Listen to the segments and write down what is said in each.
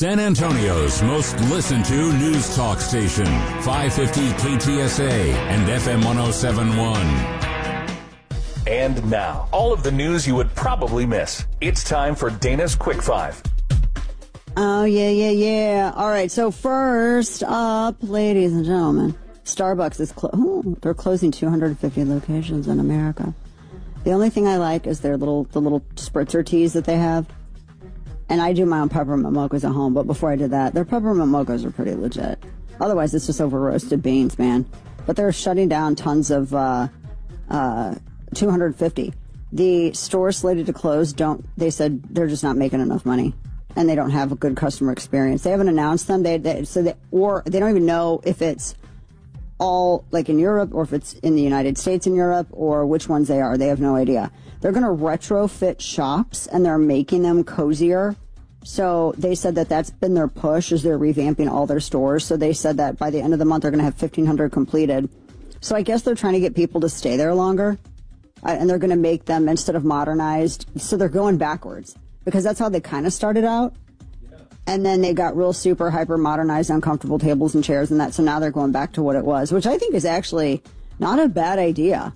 San Antonio's most listened to news talk station, 550 KTSA and FM 1071. And now, all of the news you would probably miss. It's time for Dana's Quick Five. Oh, yeah. All right, so first up, ladies and gentlemen, Starbucks is they're closing 250 locations in America. The only thing I like is the little spritzer teas that they have. And I do my own peppermint mochas at home, but before I did that, their peppermint mochas are pretty legit. Otherwise, it's just over roasted beans, man. But they're shutting down tons of 250. The stores slated to close they said they're just not making enough money, and they don't have a good customer experience. They haven't announced them. They don't even know if it's all like in Europe or if it's in the United States and Europe or which ones they are. They have no idea. They're going to retrofit shops, and they're making them cozier. So they said that that's been their push, is they're revamping all their stores. So they said that by the end of the month, they're going to have 1,500 completed. So I guess they're trying to get people to stay there longer. And they're going to make them, instead of modernized, so they're going backwards. Because that's how they kind of started out. Yeah. And then they got real super hyper modernized, uncomfortable tables and chairs and that. So now they're going back to what it was, which I think is actually not a bad idea.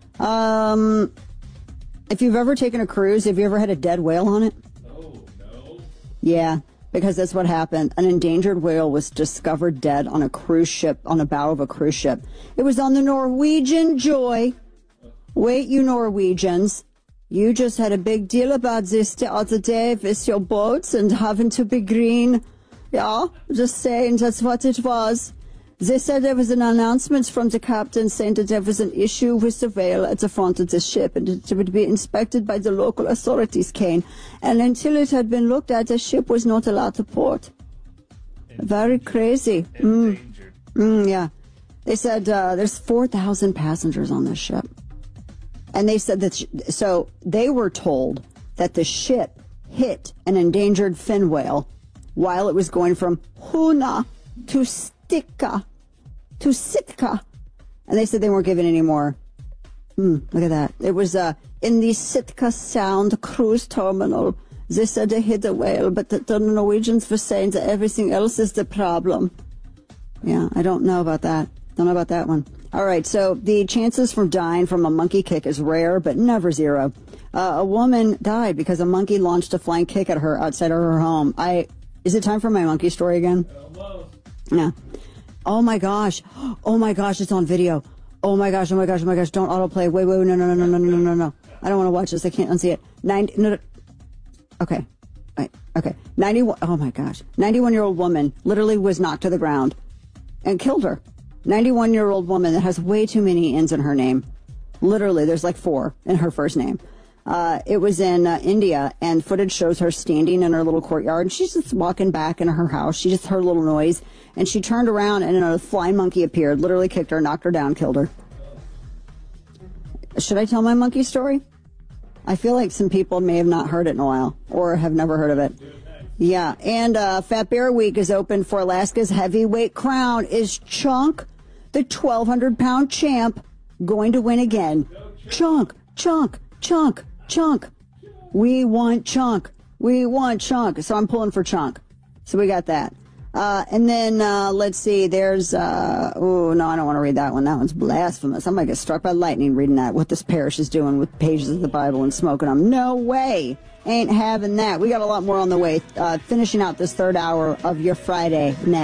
If you've ever taken a cruise, have you ever had a dead whale on it? No. Yeah, because that's what happened. An endangered whale was discovered dead on a cruise ship, on the bow of a cruise ship. It was on the Norwegian Joy. Wait, you Norwegians. You just had a big deal about this the other day with your boats and having to be green. Yeah, just saying that's what it was. They said there was an announcement from the captain saying that there was an issue with the whale at the front of the ship and it would be inspected by the local authorities, Kane. And until it had been looked at, the ship was not allowed to port. Very crazy. Yeah. They said there's 4,000 passengers on this ship. And they said that, so they were told that the ship hit an endangered fin whale while it was going from Hoona to Sitka. And they said they weren't giving any more. Look at that. It was in the Sitka Sound cruise terminal. They said they hit a whale, but the Norwegians were saying that everything else is the problem. Yeah, I don't know about that. Don't know about that one. All right, so the chances for dying from a monkey kick is rare, but never zero. A woman died because a monkey launched a flying kick at her outside of her home. Is it time for my monkey story again? Almost. Yeah. Oh my gosh, it's on video. Oh my gosh, don't autoplay. Wait, no. I don't want to watch this. I can't unsee it. Okay. 91, oh my gosh. 91-year-old woman literally was knocked to the ground and killed her. 91-year-old woman that has way too many N's in her name. Literally, there's like 4 in her first name. It was in India, and footage shows her standing in her little courtyard. She's just walking back into her house. She just heard a little noise, and she turned around, and a flying monkey appeared, literally kicked her, knocked her down, killed her. Should I tell my monkey story? I feel like some people may have not heard it in a while, or have never heard of it. Yeah, and Fat Bear Week is open for Alaska's heavyweight crown. Is Chunk, the 1,200-pound champ, going to win again? Chunk. We want Chunk. So I'm pulling for Chunk. So we got that. And then, let's see, there's, no, I don't want to read that one. That one's blasphemous. I might get struck by lightning reading that, what this parish is doing with pages of the Bible and smoking them. No way. Ain't having that. We got a lot more on the way. Finishing out this third hour of your Friday next.